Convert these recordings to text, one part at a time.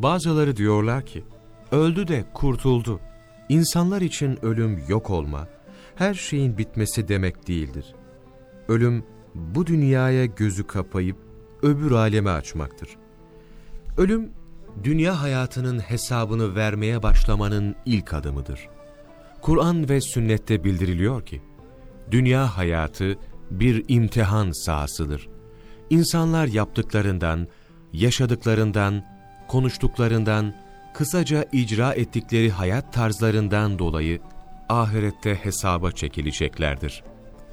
Bazıları diyorlar ki, öldü de kurtuldu. İnsanlar için ölüm yok olma, her şeyin bitmesi demek değildir. Ölüm, bu dünyaya gözü kapayıp öbür aleme açmaktır. Ölüm, dünya hayatının hesabını vermeye başlamanın ilk adımıdır. Kur'an ve sünnette bildiriliyor ki, dünya hayatı bir imtihan sahasıdır. İnsanlar yaptıklarından, yaşadıklarından, konuştuklarından, kısaca icra ettikleri hayat tarzlarından dolayı ahirette hesaba çekileceklerdir.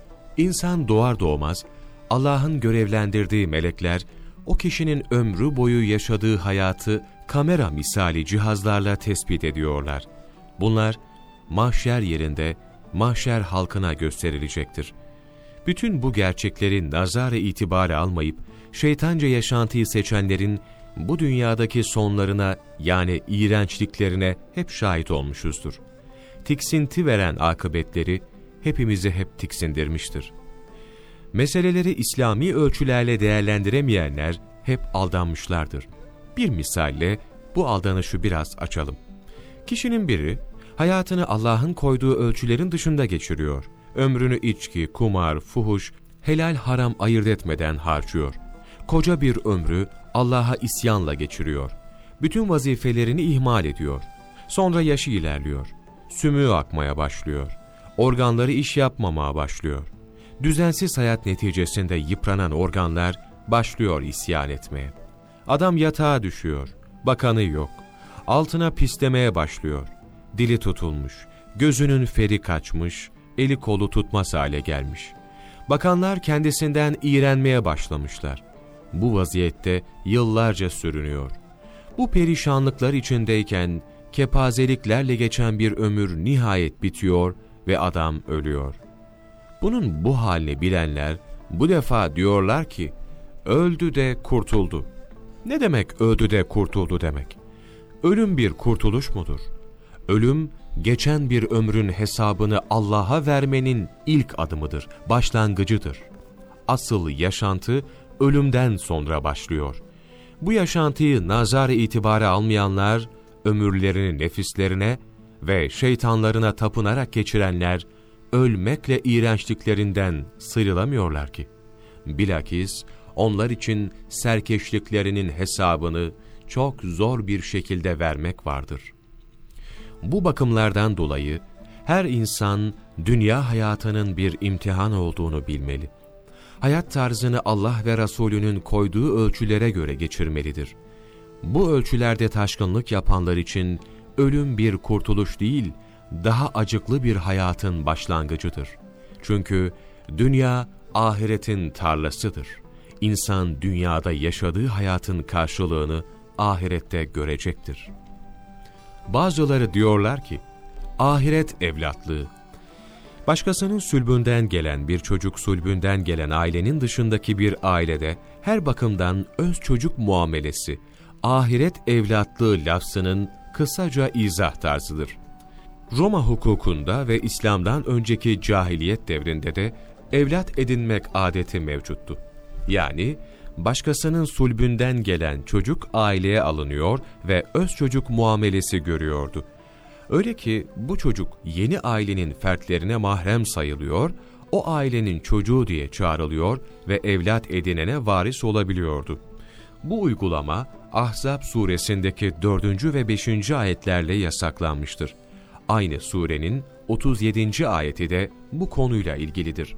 İnsan doğar doğmaz, Allah'ın görevlendirdiği melekler, o kişinin ömrü boyu yaşadığı hayatı kamera misali cihazlarla tespit ediyorlar. Bunlar, mahşer yerinde, mahşer halkına gösterilecektir. Bütün bu gerçekleri nazar-ı itibare almayıp, şeytanca yaşantıyı seçenlerin, bu dünyadaki sonlarına yani iğrençliklerine hep şahit olmuşuzdur. Tiksinti veren akıbetleri hepimizi hep tiksindirmiştir. Meseleleri İslami ölçülerle değerlendiremeyenler hep aldanmışlardır. Bir misalle bu aldanışı biraz açalım. Kişinin biri hayatını Allah'ın koyduğu ölçülerin dışında geçiriyor. Ömrünü içki, kumar, fuhuş, helal haram ayırt etmeden harcıyor. Koca bir ömrü Allah'a isyanla geçiriyor. Bütün vazifelerini ihmal ediyor. Sonra yaşı ilerliyor. Sümüğü akmaya başlıyor. Organları iş yapmamaya başlıyor. Düzensiz hayat neticesinde yıpranan organlar başlıyor isyan etmeye. Adam yatağa düşüyor. Bakanı yok. Altına pislemeye başlıyor. Dili tutulmuş. Gözünün feri kaçmış. Eli kolu tutmaz hale gelmiş. Bakanlar kendisinden iğrenmeye başlamışlar. Bu vaziyette yıllarca sürünüyor. Bu perişanlıklar içindeyken kepazeliklerle geçen bir ömür nihayet bitiyor ve adam ölüyor. Bunun bu halini bilenler bu defa diyorlar ki, öldü de kurtuldu. Ne demek öldü de kurtuldu demek? Ölüm bir kurtuluş mudur? Ölüm, geçen bir ömrün hesabını Allah'a vermenin ilk adımıdır, başlangıcıdır. Asıl yaşantı ölümden sonra başlıyor. Bu yaşantıyı nazar-ı itibare almayanlar, ömürlerini nefislerine ve şeytanlarına tapınarak geçirenler, ölmekle iğrençliklerinden sıyrılamıyorlar ki. Bilakis onlar için serkeşliklerinin hesabını çok zor bir şekilde vermek vardır. Bu bakımlardan dolayı her insan dünya hayatının bir imtihan olduğunu bilmeli. Hayat tarzını Allah ve Resulünün koyduğu ölçülere göre geçirmelidir. Bu ölçülerde taşkınlık yapanlar için ölüm bir kurtuluş değil, daha acıklı bir hayatın başlangıcıdır. Çünkü dünya ahiretin tarlasıdır. İnsan dünyada yaşadığı hayatın karşılığını ahirette görecektir. Bazıları diyorlar ki, ahiret evlatlığı. Başkasının sülbünden gelen bir çocuk sülbünden gelen ailenin dışındaki bir ailede her bakımdan öz çocuk muamelesi, ahiret evlatlığı lafzının kısaca izah tarzıdır. Roma hukukunda ve İslam'dan önceki cahiliyet devrinde de evlat edinmek adeti mevcuttu. Yani başkasının sulbünden gelen çocuk aileye alınıyor ve öz çocuk muamelesi görüyordu. Öyle ki bu çocuk yeni ailenin fertlerine mahrem sayılıyor, o ailenin çocuğu diye çağrılıyor ve evlat edinene varis olabiliyordu. Bu uygulama Ahzab suresindeki 4. ve 5. ayetlerle yasaklanmıştır. Aynı surenin 37. ayeti de bu konuyla ilgilidir.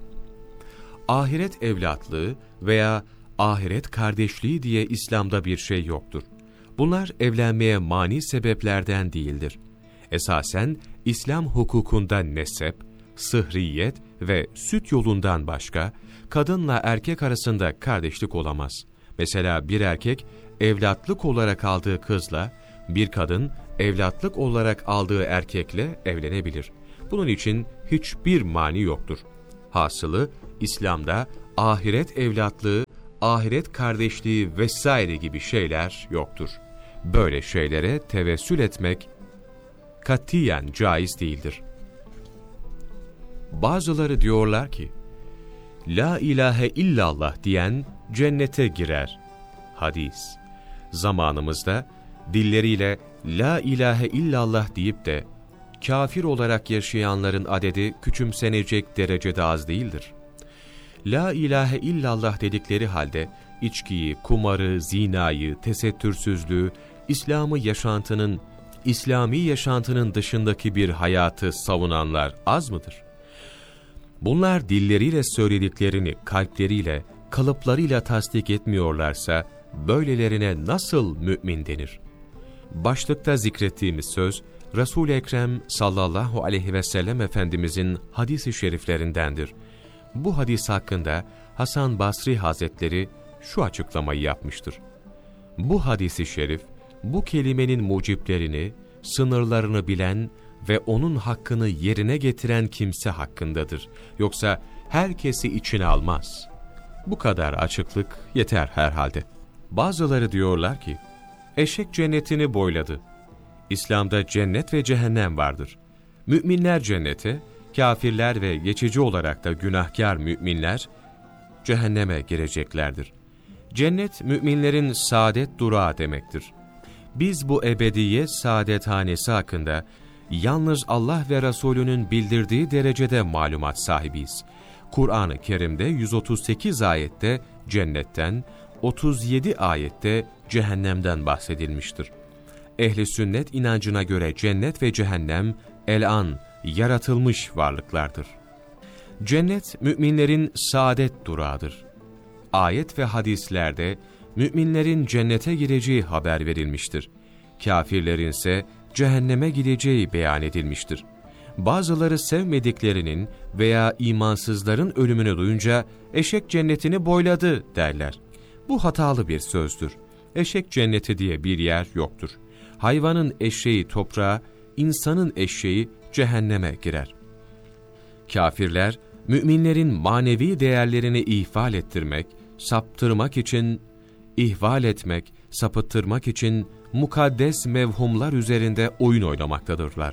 Ahiret evlatlığı veya ahiret kardeşliği diye İslam'da bir şey yoktur. Bunlar evlenmeye mani sebeplerden değildir. Esasen İslam hukukunda nesep, sıhriyet ve süt yolundan başka kadınla erkek arasında kardeşlik olamaz. Mesela bir erkek evlatlık olarak aldığı kızla, bir kadın evlatlık olarak aldığı erkekle evlenebilir. Bunun için hiçbir mani yoktur. Hasılı İslam'da ahiret evlatlığı, ahiret kardeşliği vesaire gibi şeyler yoktur. Böyle şeylere tevessül etmek katiyen caiz değildir. Bazıları diyorlar ki, La ilahe illallah diyen cennete girer. Hadis. Zamanımızda Dilleriyle la ilahe illallah deyip de kafir olarak yaşayanların adedi küçümsenecek derecede az değildir. La ilahe illallah dedikleri halde içkiyi, kumarı, zinayı, tesettürsüzlüğü, İslami yaşantının dışındaki bir hayatı savunanlar az mıdır? Bunlar dilleriyle söylediklerini kalpleriyle, kalıplarıyla tasdik etmiyorlarsa böylelerine nasıl mümin denir? Başlıkta zikrettiğimiz söz, Resul-i Ekrem sallallahu aleyhi ve sellem Efendimizin hadis-i şeriflerindendir. Bu hadis hakkında Hasan Basri Hazretleri şu açıklamayı yapmıştır. Bu hadis-i şerif, bu kelimenin muciplerini, sınırlarını bilen ve onun hakkını yerine getiren kimse hakkındadır. Yoksa herkesi içine almaz. Bu kadar açıklık yeter herhalde. Bazıları diyorlar ki, eşek cennetini boyladı. İslam'da cennet ve cehennem vardır. Müminler cennete, kafirler ve geçici olarak da günahkar müminler cehenneme gireceklerdir. Cennet, müminlerin saadet durağı demektir. Biz bu ebediyet saadethanesi hakkında yalnız Allah ve Resulünün bildirdiği derecede malumat sahibiyiz. Kur'an-ı Kerim'de 138 ayette cennetten, 37 ayette cehennemden bahsedilmiştir. Ehli sünnet inancına göre cennet ve cehennem el-an, yaratılmış varlıklardır. Cennet, müminlerin saadet durağıdır. Ayet ve hadislerde müminlerin cennete gireceği haber verilmiştir. Kafirlerin ise cehenneme gideceği beyan edilmiştir. Bazıları sevmediklerinin veya imansızların ölümünü duyunca eşek cennetini boyladı derler. Bu hatalı bir sözdür. Eşek cenneti diye bir yer yoktur. Hayvanın eşeği toprağa, insanın eşeği cehenneme girer. Kafirler, müminlerin manevi değerlerini ihfal ettirmek, sapıttırmak için mukaddes mevhumlar üzerinde oyun oynamaktadırlar.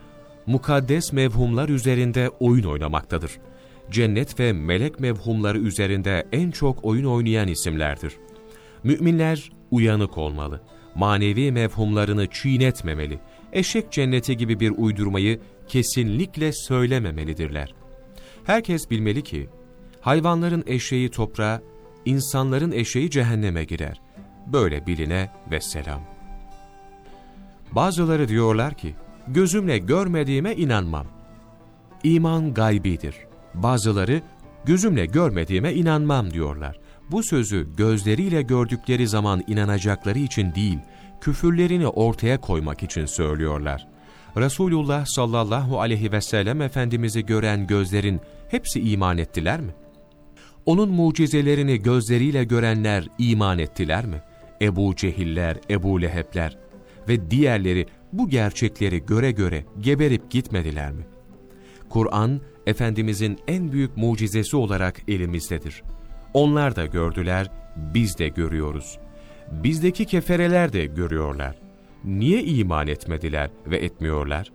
Cennet ve melek mevhumları üzerinde en çok oyun oynayan isimlerdir. Müminler uyanık olmalı, manevi mevhumlarını çiğnetmemeli, eşek cenneti gibi bir uydurmayı kesinlikle söylememelidirler. Herkes bilmeli ki, hayvanların eşeği toprağa, insanların eşeği cehenneme girer. Böyle biline vesselam. Bazıları diyorlar ki, gözümle görmediğime inanmam. İman gaybidir. Bazıları, gözümle görmediğime inanmam diyorlar. Bu sözü gözleriyle gördükleri zaman inanacakları için değil, küfürlerini ortaya koymak için söylüyorlar. Resulullah sallallahu aleyhi ve sellem Efendimiz'i gören gözlerin hepsi iman ettiler mi? Onun mucizelerini gözleriyle görenler iman ettiler mi? Ebu Cehiller, Ebu Lehebler ve diğerleri bu gerçekleri göre göre geberip gitmediler mi? Kur'an, Efendimizin en büyük mucizesi olarak elimizdedir. Onlar da gördüler, biz de görüyoruz. Bizdeki kefereler de görüyorlar. Niye iman etmediler ve etmiyorlar?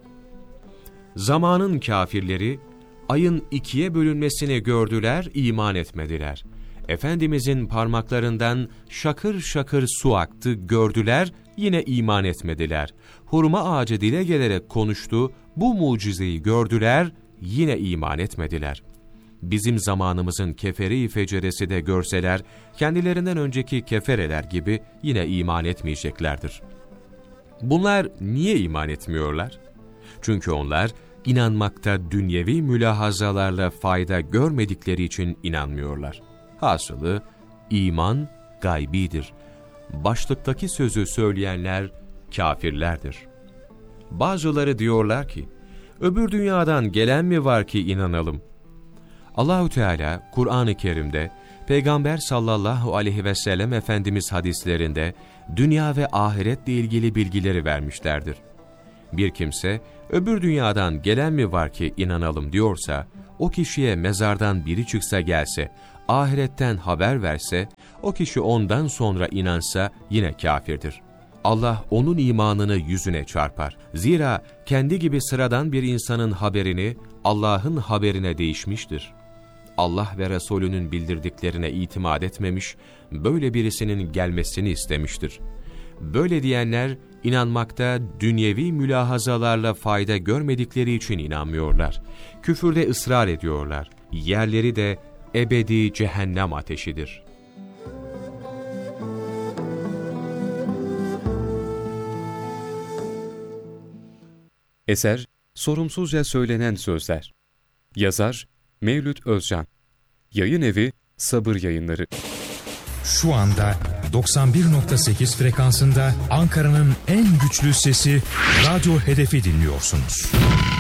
Zamanın kafirleri, ayın ikiye bölünmesini gördüler, iman etmediler. Efendimizin parmaklarından şakır şakır su aktı, gördüler, yine iman etmediler. Hurma ağacı dile gelerek konuştu, bu mucizeyi gördüler, yine iman etmediler. Bizim zamanımızın kefere-i feceresi de görseler, kendilerinden önceki kefereler gibi yine iman etmeyeceklerdir. Bunlar niye iman etmiyorlar? Çünkü onlar, inanmakta dünyevi mülahazalarla fayda görmedikleri için inanmıyorlar. Hasılı, iman gaybidir. Başlıktaki sözü söyleyenler kafirlerdir. Bazıları diyorlar ki, öbür dünyadan gelen mi var ki inanalım? Allahü Teala Kur'an-ı Kerim'de, Peygamber sallallahu aleyhi ve sellem Efendimiz hadislerinde dünya ve ahiretle ilgili bilgileri vermişlerdir. Bir kimse, öbür dünyadan gelen mi var ki inanalım diyorsa, o kişiye mezardan biri çıksa gelse, ahiretten haber verse, o kişi ondan sonra inansa yine kafirdir. Allah onun imanını yüzüne çarpar. Zira kendi gibi sıradan bir insanın haberini Allah'ın haberine değişmiştir. Allah ve Resulünün bildirdiklerine itimat etmemiş, böyle birisinin gelmesini istemiştir. Böyle diyenler İnanmakta dünyevi mülahazalarla fayda görmedikleri için inanmıyorlar. Küfürde ısrar ediyorlar. Yerleri de ebedi cehennem ateşidir. Eser, sorumsuzca söylenen sözler. Yazar, Mevlüt Özcan. Yayın evi, Sabır Yayınları. Şu anda 91.8 frekansında Ankara'nın en güçlü sesi Radyo Hedef'i dinliyorsunuz.